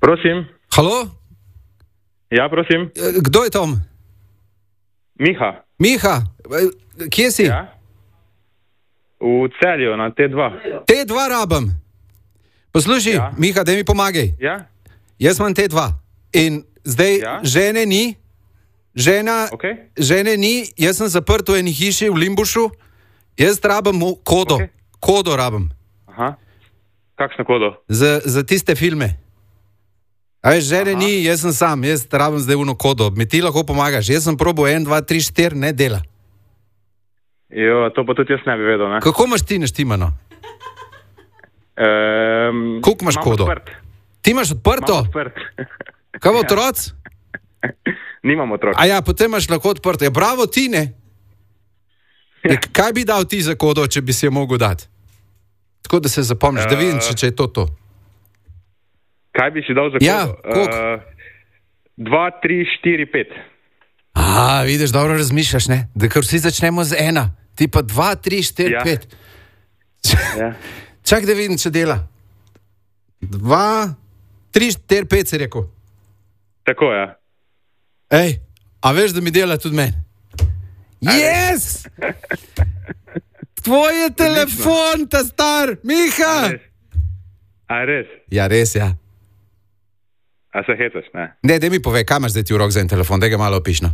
Prosim. Halo? Ja, prosim. Kdo je tam? Miha, kje si? Ja. V Celju, na T2. T2 rabim. Poslušaj, Ja. Miha, daj mi pomagaj. Ja? Jaz imam T2 in zdaj Ja. žene ni. Okay. Žene ni, jaz sem zaprt v eni hiši v Limbušu, jaz rabim kodo. Okay. Kodo rabim. Aha. Kakšno kodo? Za tiste filme. A veš, žene ni, jaz sem sam, jaz rabim zdaj uno kodo. Mi ti lahko pomagaš. Jaz sem probil 1, 2, 3, 4, ne dela. Jo, to pa tudi jaz ne bi vedel, ne? Kako imaš ti naštimano? Koliko imaš kodo? Odprt. Ti imaš odprto? Imam odprt. Kaj bo otroc? Nimam otrok. A ja, potem imaš lahko odprto. Ja, bravo ti, ne? Ja. Kaj bi dal ti za kodo, če bi si jo mogel dati? Tako da se zapomniš, da vidim, če je to. Kaj bi si dal za Ja, kodo? koliko? 2, 3, 4, 5. Vidiš, dobro razmišljaš, ne? Da kar vsi začnemo z 1, ti pa 2, 3, 4, Ja. 5. Ja. Čak, da vidim, če dela. 2, 3, 4, 5 si rekel. Tako, ja. Ej, a veš, da mi dela tudi meni? Yes! Tvoj je telefon, ta star, Miha! A res? Ja, res, ja. A se hecaš, ne? Ne, daj mi povej, kam imaš zdaj ti v rok za en telefon, da ga malo opišno.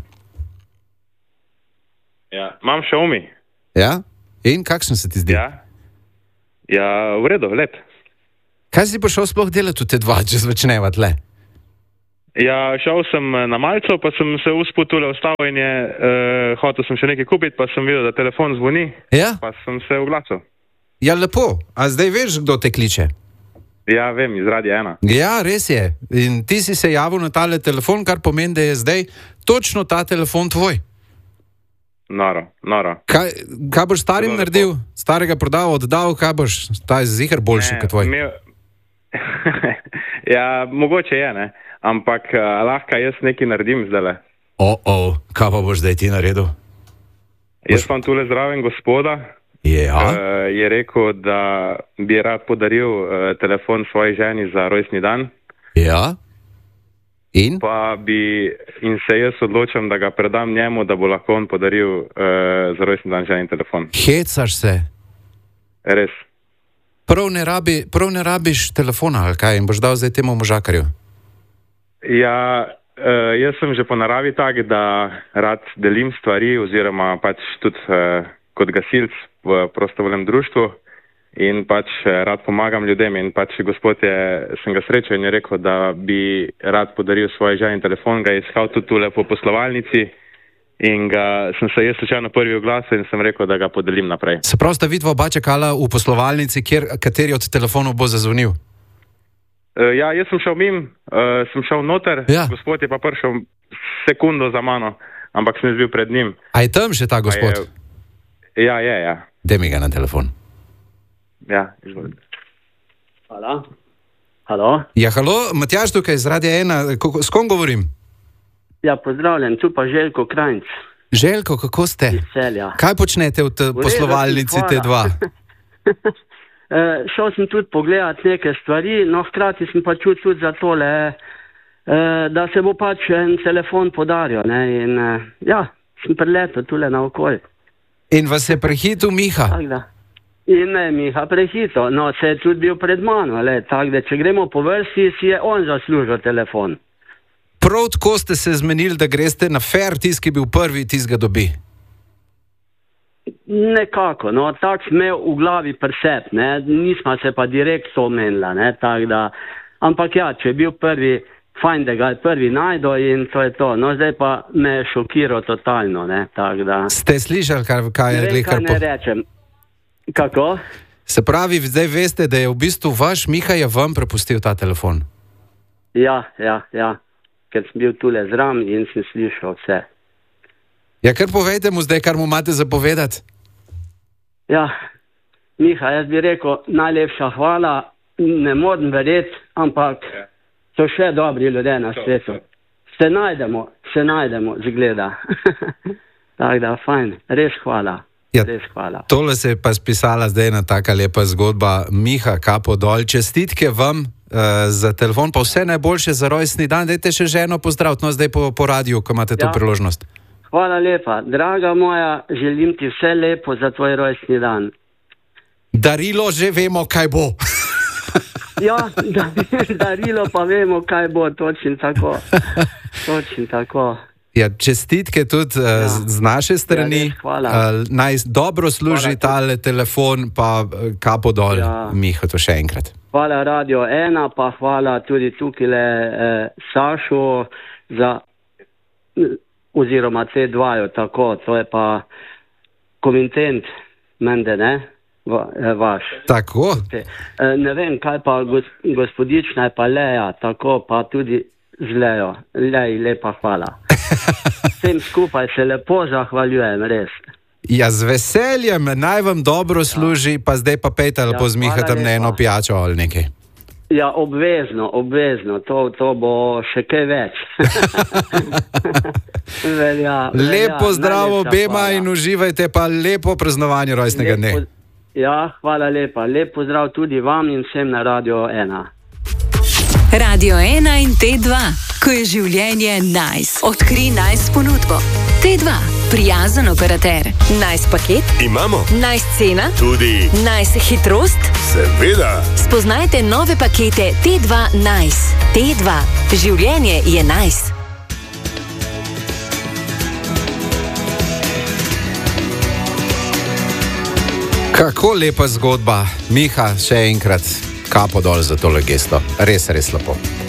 Ja. Imam Xiaomi. Ja? In kakšen se ti zdi? Ja. Ja, v redu, lep. Kaj si pa šel sploh delati v te dva, če začneva tle? Ja, šel sem na Malco, pa sem se usputule ustavil in hotel sem še nekaj kupiti, pa sem videl, da telefon zvoni, Ja? pa sem se oglasil. Ja, lepo. A zdaj veš, kdo te kliče? Ja, vem, iz Radia 1. Ja, res je. In ti si se javil na tale telefon, kar pomeni, da je zdaj točno ta telefon tvoj. Noro. Kaj boš starim naredil? Starega prodal, oddal, kaj boš? Ta je ziher boljši kot tvoj. Ja, mogoče je, ne? Ampak lahko jaz nekaj naredim zdajle. Kaj pa boš zdaj ti naredil? Jaz sem tule zraven gospoda. Ja. Je rekel, da bi rad podaril telefon svoji ženi za rojstni dan. Ja. In se jaz odločam, da ga predam njemu, da bo lahko on podaril za rojstni dan ženi telefon. Hecaš se. Res. Prav ne rabiš telefona, ali kaj? In boš dal zdaj temu možakarju? Ja, jaz sem že po naravi tak, da rad delim stvari oziroma pač tudi kot gasilc v prostovoljnem društvu in pač rad pomagam ljudem in pač gospod sem ga srečal in je rekel, da bi rad podaril svoj ženi telefon, ga je iskal tudi tule po poslovalnici in sem se jaz slučajno prvi oglasil in sem rekel, da ga podelim naprej. Se pravi, sta vidva oba čakala v poslovalnici, kateri od telefonov bo zazvonil? Ja, jaz sem šel sem šel noter, Ja. Gospod je pa prišel sekundo za mano, ampak sem bil pred njim. A je tam še ta gospod? Ja, je. Daj mi ga na telefon. Ja, izvolite. Halo? Ja, halo, Matjaž tukaj iz Radia 1, s kom govorim? Ja, pozdravljen, tu pa Željko Krajnc. Željko, kako ste? Iz Celja. Kaj počnete v poslovalnici T2? Šel sem tudi pogledati neke stvari, no hkrati sem pa čutil tudi za tole, da se bo pač en telefon podaril, ne, in ja, sem preletel tule naokoli. In vas je prehitil Miha? Tak da. In ne, Miha prehitil, no, se je tudi bil pred mano, tako da če gremo po vrsti, si je on zaslužil telefon. Prav tako ste se zmenili, da greste na fair, tisti, ki je bil prvi, tisti ga dobi. Nekako, no, tako sem imel v glavi presep, ne, nismo se pa direkt to menila, ne, tako da, ampak ja, če je bil prvi, fajn, da ga je prvi najdo in to je to, no, zdaj pa me je šokiral totalno, ne, tako da. Ste slišali, kaj je rekar ne rečem. Kako? Se pravi, zdaj veste, da je v bistvu vaš Miha je vam prepustil ta telefon. Ja, ker sem bil tule zram in sem slišal vse. Ja, kar povejte mu zdaj, kar mu imate zapovedati. Ja, Miha, jaz bi rekel, najlepša hvala, ne morem verjeti, ampak so še dobri ljudje na svetu. Se najdemo, zgleda. Tako da, fajn, res hvala. Ja, res hvala. Tole se je pa spisala zdaj ena taka lepa zgodba. Miha, kapo dol, čestitke vam za telefon, pa vse najboljše za rojstni dan. Dajte še ženo pozdraviti, no zdaj po radiju, ko imate to priložnost. Hvala lepa. Draga moja, želim ti vse lepo za tvoj rojstni dan. Darilo že vemo, kaj bo. Ja, darilo pa vemo, kaj bo, točno tako. Točno tako. Ja, čestitke tudi z naše strani. Naj dobro služi tale telefon, pa kapo dol, Miha, to še enkrat. Hvala Radio 1, pa hvala tudi tukaj Sašu oziroma C2, tako, to je pa komitent mende, ne? Vaš. Tako? Ne vem, kaj pa gospodična je pa Leja, tako pa tudi z Lejo. Lej, lepa hvala. Vsem skupaj se lepo zahvaljujem, res. Ja, z veseljem, naj vam dobro služi, pa zdaj pa pejte lepo z Miha tam na eno pijačo ali nekaj. Ja, obvezno, to bo še kaj več. Lepo zdravo obema in uživajte pa lepo praznovanje rojstnega dne. Ja, hvala lepa. Lep pozdrav tudi vam in vsem na Radio 1. Radio 1 in T2, ko je življenje nice. Odkri nice ponudbo. T2, prijazen operater. Nice paket? Imamo. Nice cena? Tudi. Nice hitrost? Seveda. Spoznajte nove pakete T2 Nice. T2, življenje je nice. Kako lepa zgodba. Miha, še enkrat kapo dol za tole gesto. Res lepo.